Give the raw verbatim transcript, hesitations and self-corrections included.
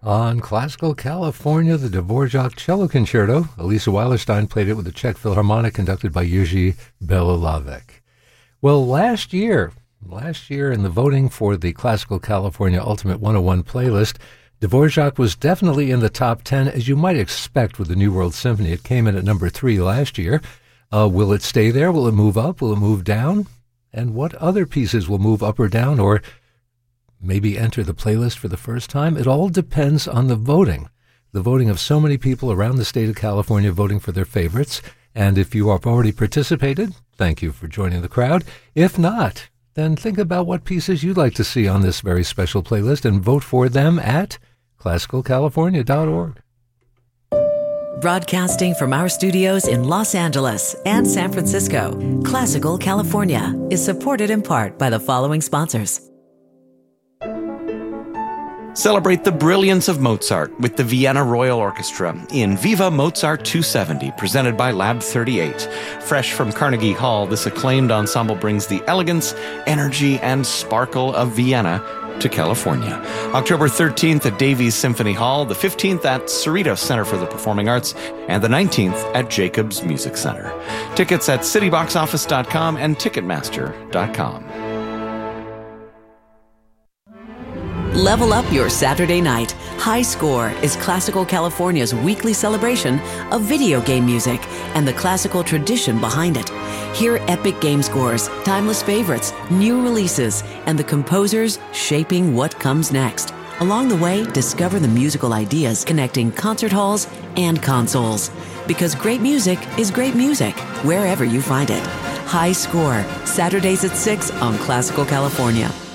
On Classical California, the Dvorak Cello Concerto. Elisa Weilerstein played it with the Czech Philharmonic conducted by Jiří Bělohlávek. Well, last year, last year in the voting for the Classical California Ultimate one oh one playlist, Dvorak was definitely in the top ten, as you might expect with the New World Symphony. It came in at number three last year. Uh, will it stay there? Will it move up? Will it move down? And what other pieces will move up or down, or maybe enter the playlist for the first time? It all depends on the voting. The voting of so many people around the state of California voting for their favorites. And if you have already participated, thank you for joining the crowd. If not, then think about what pieces you'd like to see on this very special playlist and vote for them at classical california dot org. Broadcasting from our studios in Los Angeles and San Francisco, Classical California is supported in part by the following sponsors. Celebrate the brilliance of Mozart with the Vienna Royal Orchestra in Viva Mozart two seventy, presented by Lab thirty-eight. Fresh from Carnegie Hall, this acclaimed ensemble brings the elegance, energy, and sparkle of Vienna to California. October thirteenth at Davies Symphony Hall, the fifteenth at Cerritos Center for the Performing Arts, and the nineteenth at Jacobs Music Center. Tickets at city box office dot com and ticketmaster dot com. Level up your Saturday night. High Score is Classical California's weekly celebration of video game music and the classical tradition behind it. Hear epic game scores, timeless favorites, new releases, and the composers shaping what comes next. Along the way, discover the musical ideas connecting concert halls and consoles. Because great music is great music, wherever you find it. High Score, Saturdays at six on Classical California.